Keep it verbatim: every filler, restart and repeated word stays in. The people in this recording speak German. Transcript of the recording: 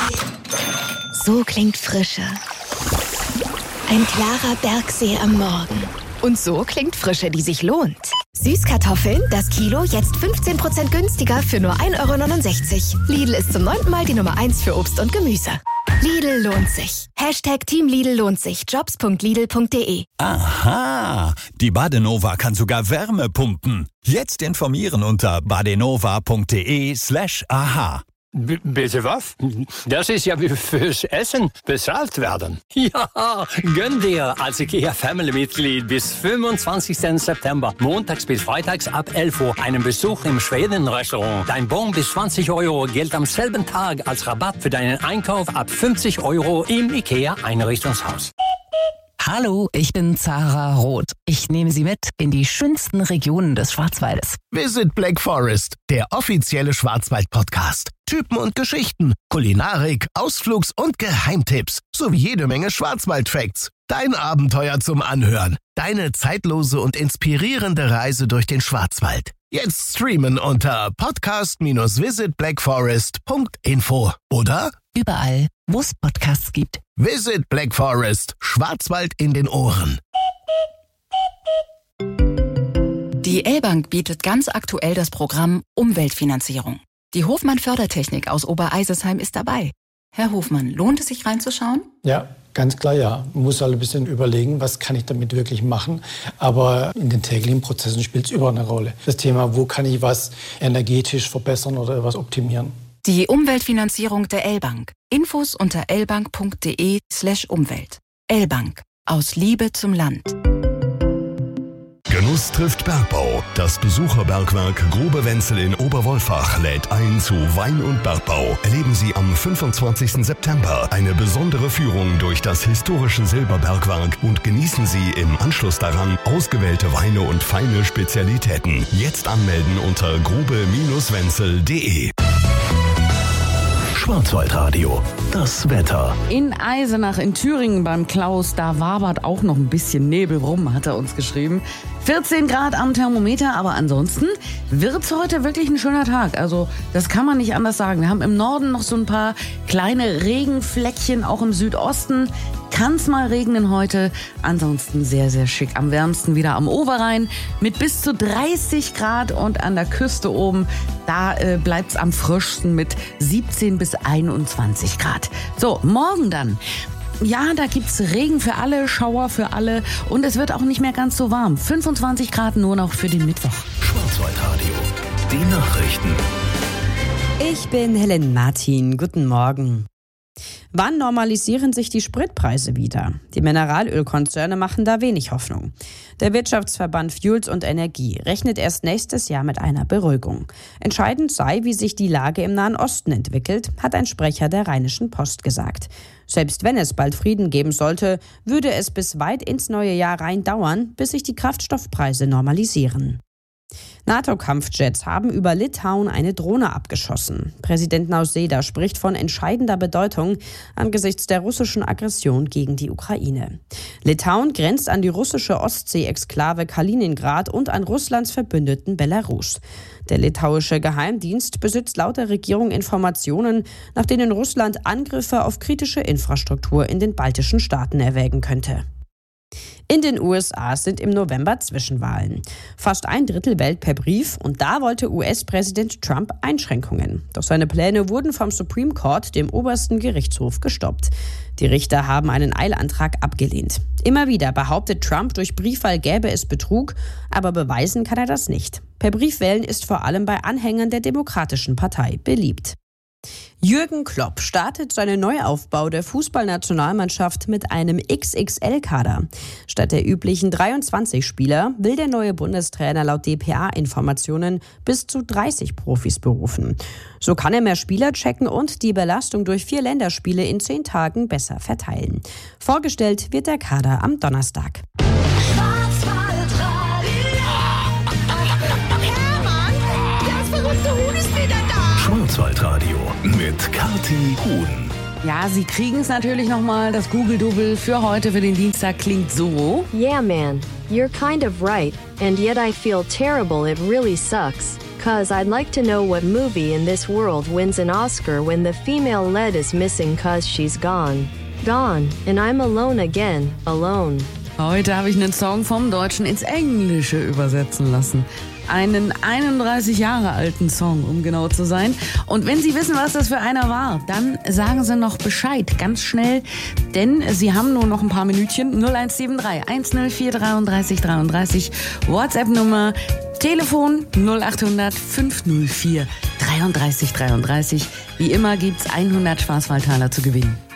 So klingt Frische. Ein klarer Bergsee am Morgen. Und so klingt Frische, die sich lohnt. Süßkartoffeln, das Kilo, jetzt fünfzehn Prozent günstiger für nur ein Euro neunundsechzig. Lidl ist zum neunten Mal die Nummer eins für Obst und Gemüse. Lidl lohnt sich. Hashtag Team Lidl lohnt sich. Jobs punkt lidl punkt de. Aha, die Badenova kann sogar Wärme pumpen. Jetzt informieren unter badenova.de slash aha. B- bitte was? Das ist ja wie fürs Essen bezahlt werden. Ja, gönn dir als IKEA Family-Mitglied bis fünfundzwanzigsten September, montags bis freitags ab elf Uhr, einen Besuch im Schweden-Restaurant. Dein Bon bis zwanzig Euro gilt am selben Tag als Rabatt für deinen Einkauf ab fünfzig Euro im IKEA-Einrichtungshaus. Hallo, ich bin Zara Roth. Ich nehme Sie mit in die schönsten Regionen des Schwarzwaldes. Visit Black Forest, der offizielle Schwarzwald-Podcast. Typen und Geschichten, Kulinarik, Ausflugs- und Geheimtipps sowie jede Menge Schwarzwald-Facts. Dein Abenteuer zum Anhören. Deine zeitlose und inspirierende Reise durch den Schwarzwald. Jetzt streamen unter podcast dash visit black forest punkt info oder Überall, wo es Podcasts gibt. Visit Black Forest, Schwarzwald in den Ohren. Die L-Bank bietet ganz aktuell das Programm Umweltfinanzierung. Die Hofmann Fördertechnik aus Obereisesheim ist dabei. Herr Hofmann, lohnt es sich reinzuschauen? Ja, ganz klar ja. Man muss halt ein bisschen überlegen, was kann ich damit wirklich machen. Aber in den täglichen Prozessen spielt es überall eine Rolle. Das Thema, wo kann ich was energetisch verbessern oder was optimieren. Die Umweltfinanzierung der L-Bank. Infos unter lbank punkt de slash Umwelt. L-Bank. Aus Liebe zum Land. Genuss trifft Bergbau. Das Besucherbergwerk Grube Wenzel in Oberwolfach lädt ein zu Wein und Bergbau. Erleben Sie am fünfundzwanzigsten September eine besondere Führung durch das historische Silberbergwerk und genießen Sie im Anschluss daran ausgewählte Weine und feine Spezialitäten. Jetzt anmelden unter grube wenzel punkt de. Schwarzwaldradio, das Wetter. In Eisenach in Thüringen beim Klaus, da wabert auch noch ein bisschen Nebel rum, hat er uns geschrieben. vierzehn Grad am Thermometer, aber ansonsten wird's heute wirklich ein schöner Tag. Also das kann man nicht anders sagen. Wir haben im Norden noch so ein paar kleine Regenfleckchen, auch im Südosten kann's mal regnen heute. Ansonsten sehr, sehr schick. Am wärmsten wieder am Oberrhein mit bis zu dreißig Grad und an der Küste oben, da äh, bleibt's am frischsten mit siebzehn bis einundzwanzig Grad. So, morgen dann. Ja, da gibt's Regen für alle, Schauer für alle und es wird auch nicht mehr ganz so warm. fünfundzwanzig Grad nur noch für den Mittwoch. Schwarzwaldradio, die Nachrichten. Ich bin Helen Martin. Guten Morgen. Wann normalisieren sich die Spritpreise wieder? Die Mineralölkonzerne machen da wenig Hoffnung. Der Wirtschaftsverband Fuels und Energie rechnet erst nächstes Jahr mit einer Beruhigung. Entscheidend sei, wie sich die Lage im Nahen Osten entwickelt, hat ein Sprecher der Rheinischen Post gesagt. Selbst wenn es bald Frieden geben sollte, würde es bis weit ins neue Jahr rein dauern, bis sich die Kraftstoffpreise normalisieren. NATO-Kampfjets haben über Litauen eine Drohne abgeschossen. Präsident Nausėda spricht von entscheidender Bedeutung angesichts der russischen Aggression gegen die Ukraine. Litauen grenzt an die russische Ostsee-Exklave Kaliningrad und an Russlands Verbündeten Belarus. Der litauische Geheimdienst besitzt laut der Regierung Informationen, nach denen Russland Angriffe auf kritische Infrastruktur in den baltischen Staaten erwägen könnte. In den U S A sind im November Zwischenwahlen. Fast ein Drittel wählt per Brief und da wollte U S-Präsident Trump Einschränkungen. Doch seine Pläne wurden vom Supreme Court, dem obersten Gerichtshof, gestoppt. Die Richter haben einen Eilantrag abgelehnt. Immer wieder behauptet Trump, durch Briefwahl gäbe es Betrug, aber beweisen kann er das nicht. Per Briefwählen ist vor allem bei Anhängern der Demokratischen Partei beliebt. Jürgen Klopp startet seinen Neuaufbau der Fußballnationalmannschaft mit einem X X L-Kader. Statt der üblichen dreiundzwanzig Spieler will der neue Bundestrainer laut D P A-Informationen bis zu dreißig Profis berufen. So kann er mehr Spieler checken und die Belastung durch vier Länderspiele in zehn Tagen besser verteilen. Vorgestellt wird der Kader am Donnerstag. Schwarzwaldradio mit Kathi Huhn. Ja, Sie kriegen es natürlich nochmal. Das Google-Double für heute, für den Dienstag, klingt so. Yeah, man, you're kind of right. And yet I feel terrible. It really sucks. 'Cause I'd like to know what movie in this world wins an Oscar when the female lead is missing 'cause she's gone. Gone. And I'm alone again. Alone. Heute habe ich einen Song vom Deutschen ins Englische übersetzen lassen. Einen einunddreißig Jahre alten Song, um genau zu sein. Und wenn Sie wissen, was das für einer war, dann sagen Sie noch Bescheid, ganz schnell, denn Sie haben nur noch ein paar Minütchen. null eins sieben drei, eins null vier, dreiunddreißig dreiunddreißig, WhatsApp-Nummer, Telefon null acht hundert, fünf null vier, dreiunddreißig dreiunddreißig. Wie immer gibt's hundert Schwarzwaldtaler zu gewinnen.